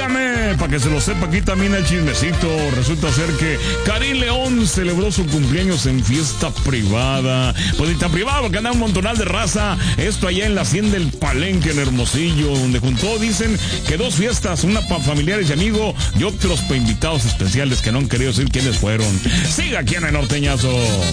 Óigame, para que se lo sepa aquí también el chismecito. Resulta ser que Karim León celebró su cumpleaños en fiesta privada. Pues ni tan privada porque anda un montonal de raza. Esto allá en la hacienda del Palenque en Hermosillo, donde juntó, dicen, que 2 fiestas, una para familiares y amigos y otros para invitados especiales que no han querido decir quiénes fueron. Siga aquí en el Norteñazo.